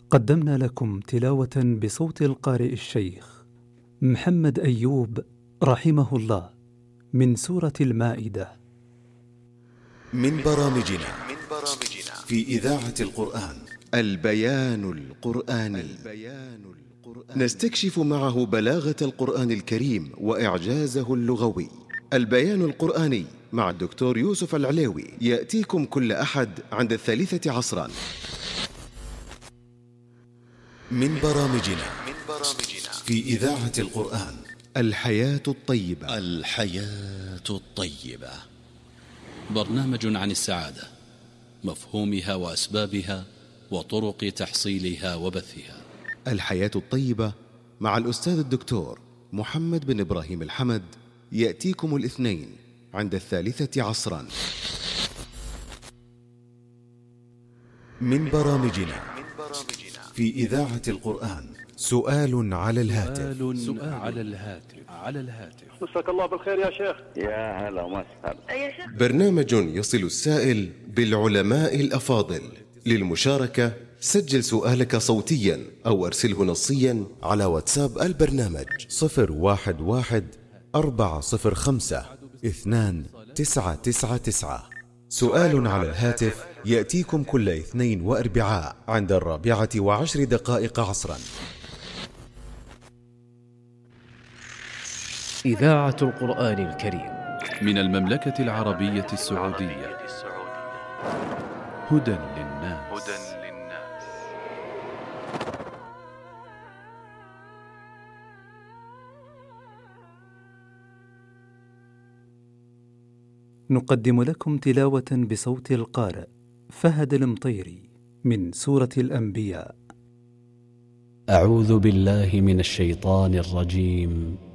قدمنا لكم تلاوة بصوت القارئ الشيخ محمد أيوب رحمه الله من سورة المائدة. من برامجنا في إذاعة القرآن البيان القرآني. نستكشف معه بلاغة القرآن الكريم وإعجازه اللغوي. البيان القرآني مع الدكتور يوسف العليوي يأتيكم كل أحد عند 3 عصرا. من برامجنا في إذاعة القرآن الحياة الطيبة. الحياة الطيبة برنامج عن السعادة، مفهومها وأسبابها وطرق تحصيلها وبثها. الحياة الطيبة مع الأستاذ الدكتور محمد بن إبراهيم الحمد يأتيكم الاثنين عند 3 عصرا. من برامجنا في إذاعة القرآن سؤال على الهاتف. مساك الله بالخير يا شيخ. يا هلا ومسهلا. يا شيخ برنامج يصل السائل بالعلماء الأفاضل. للمشاركة سجل سؤالك صوتيا أو أرسله نصيا على واتساب البرنامج 011-405-2999. سؤال على الهاتف يأتيكم كل اثنين وأربعاء عند 4:10 عصرا. إذاعة القرآن الكريم من المملكة العربية السعودية. هدى للناس. نقدم لكم تلاوة بصوت القارئ فهد المطيري من سورة الأنبياء. أعوذ بالله من الشيطان الرجيم.